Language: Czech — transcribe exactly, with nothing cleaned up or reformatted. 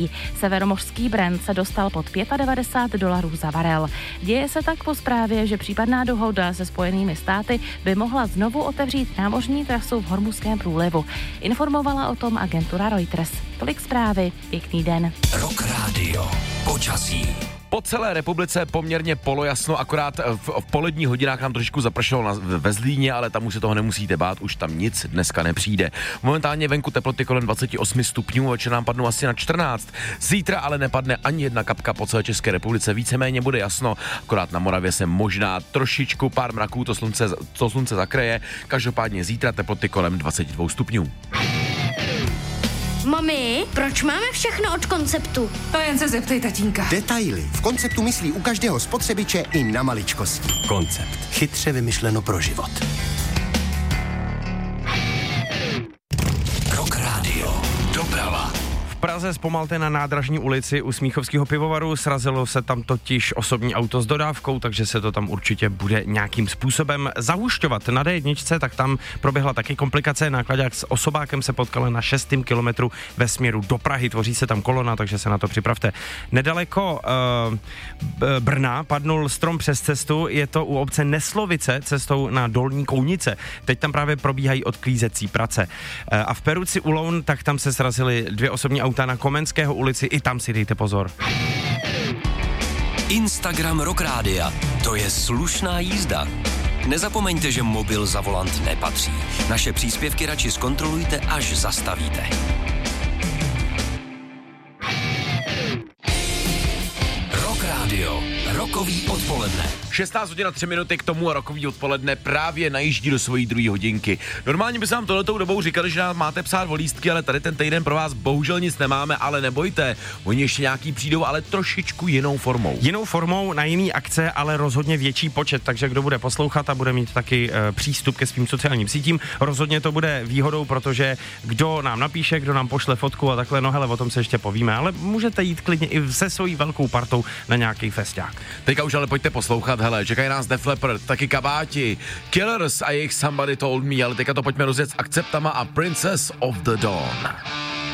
ropy. Severomořský Brent se dostal pod devadesát pět dolarů za barel. Děje se tak po zprávě, že případná dohoda se Spojenými státy by mohla znovu otevřít námořní trasu v Hormuzském průlivu. Informovala o tom agentura Reuters. Tolik zprávy, pěkný den. Rock Radio. Počasí. Po celé republice poměrně polojasno, akorát v, v poledních hodinách nám trošičku zapršelo na, ve Zlíně, ale tam už se toho nemusíte bát, už tam nic dneska nepřijde. Momentálně venku teploty kolem dvacet osm stupňů, večer nám padnou asi na čtrnáct. Zítra ale nepadne ani jedna kapka po celé České republice, víceméně bude jasno, akorát na Moravě se možná trošičku pár mraků to slunce, to slunce zakryje, každopádně zítra teploty kolem dvacet dva stupňů. Mami, proč máme všechno od Konceptu? To jen se zeptej tatínka. Detaily. V Konceptu myslí u každého spotřebiče i na maličkosti. Koncept. Chytře vymyšleno pro život. Rock Radio. Doprava. V Praze zpomalte na Nádražní ulici u Smíchovského pivovaru, srazilo se tam totiž osobní auto s dodávkou, takže se to tam určitě bude nějakým způsobem zahušťovat. Na dé jedna, tak tam proběhla taky komplikace, nákladák s osobákem se potkal na šestém kilometru ve směru do Prahy, tvoří se tam kolona, takže se na to připravte. Nedaleko uh, Brna padnul strom přes cestu, je to u obce Neslovice cestou na Dolní Kounice. Teď tam právě probíhají odklízecí prace. Uh, a v Peruci u Loun, tak tam se srazily dvě osobní auta na Komenského ulici, i tam si dejte pozor. Instagram Rock Rádia. To je slušná jízda. Nezapomeňte, že mobil za volant nepatří. Naše příspěvky radši zkontrolujte, až zastavíte. Rock Radio. Rokový odpoledne. šestnáct hodin a tři minuty k tomu a rokový odpoledne právě najíždí do svojí druhé hodinky. Normálně by se vám tohletou dobou říkali, že nám máte psát o lístky, ale tady ten týden pro vás bohužel nic nemáme, ale nebojte, oni ještě nějaký přijdou, ale trošičku jinou formou. Jinou formou, na jiný akce, ale rozhodně větší počet, takže kdo bude poslouchat a bude mít taky e, přístup ke svým sociálním sítím, rozhodně to bude výhodou, protože kdo nám napíše, kdo nám pošle fotku a takhle, no hele, o tom se ještě povíme, ale můžete jít klidně i se svojí velkou partou na nějaký festák. Teďka už ale pojďte poslouchat, hele, čekají nás Def Leppard, taky Kabáti, Killers a jejich Somebody Told Me, ale teďka to pojďme rozjet s Akceptama a Princess of the Dawn.